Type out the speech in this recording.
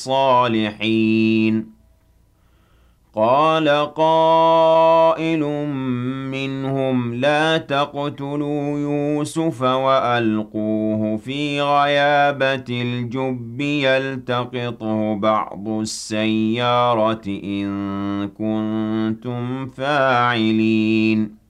الصالحين قال قائل منهم لا تقتلوا يوسف وألقوه في غيابة الجب يلتقطه بعض السيارة إن كنتم فاعلين